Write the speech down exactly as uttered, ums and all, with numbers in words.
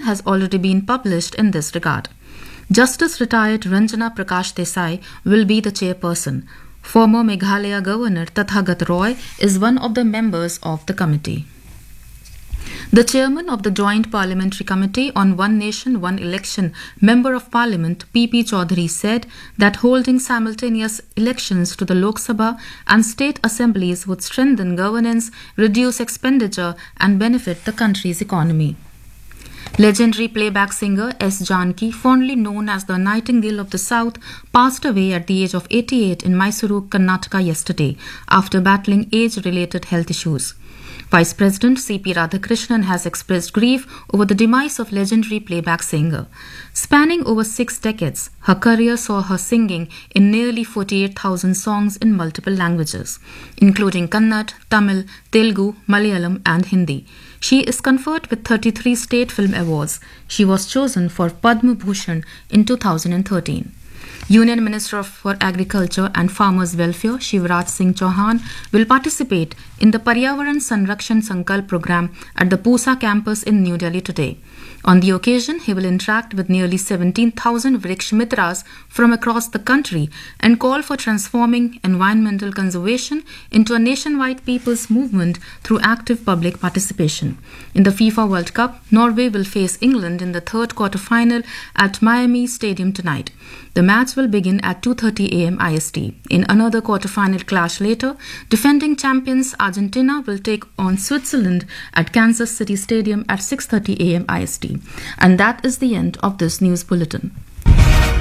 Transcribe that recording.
has already been published in this regard. Justice retired Ranjana Prakash Desai will be the chairperson. Former Meghalaya Governor Tathagat Roy is one of the members of the committee. The chairman of the Joint Parliamentary Committee on One Nation, One Election, Member of Parliament P P Chaudhary said that holding simultaneous elections to the Lok Sabha and state assemblies would strengthen governance, reduce expenditure and benefit the country's economy. Legendary playback singer S. Janki, fondly known as the Nightingale of the South, passed away at the age of eighty-eight in Mysuru, Karnataka yesterday after battling age-related health issues. Vice President C P Radhakrishnan has expressed grief over the demise of legendary playback singer. Spanning over six decades, her career saw her singing in nearly forty-eight thousand songs in multiple languages, including Kannada, Tamil, Telugu, Malayalam and Hindi. She is conferred with thirty-three state film awards. She was chosen for Padma Bhushan in two thousand thirteen. Union Minister for Agriculture and Farmers Welfare Shivraj Singh Chauhan will participate in the Paryavaran Sanrakshan Sankalp program at the Pusa campus in New Delhi today. On the occasion, he will interact with nearly seventeen thousand Vriksh Mitras from across the country and call for transforming environmental conservation into a nationwide people's movement through active public participation. In the FIFA World Cup, Norway will face England in the third quarter-final at Miami Stadium tonight. The match will begin at two thirty a m I S T. In another quarter-final clash later, defending champions Argentina will take on Switzerland at Kansas City Stadium at six thirty a m I S T. And that is the end of this news bulletin.